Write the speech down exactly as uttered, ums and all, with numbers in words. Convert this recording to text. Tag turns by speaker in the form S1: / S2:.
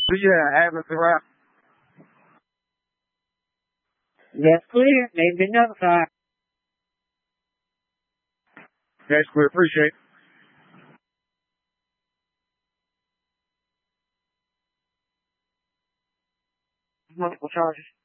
S1: Yeah, Adams around.
S2: That's clear. They've been notified.
S1: That's clear. Appreciate it.
S2: Multiple charges.